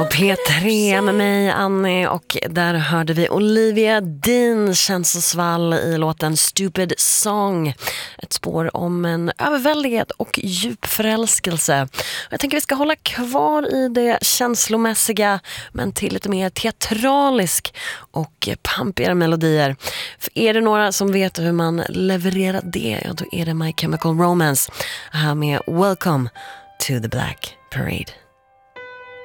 P3 med mig, Annie, och där hörde vi Olivia Dean, känslosvall i låten Stupid Song. Ett spår om en överväldigad och djup förälskelse. Jag tänker vi ska hålla kvar i det känslomässiga, men till lite mer teatralisk och pampigare melodier. För är det några som vet hur man levererar det, ja, då är det My Chemical Romance. Här med Welcome to the Black Parade.